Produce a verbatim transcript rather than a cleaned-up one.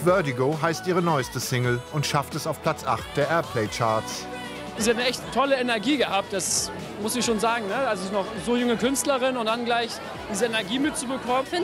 Vertigo heißt ihre neueste Single und schafft es auf Platz acht der Airplay-Charts. Sie hat eine echt tolle Energie gehabt, das muss ich schon sagen. Ne? Also noch so junge Künstlerin und dann gleich diese Energie mitzubekommen. Ich finde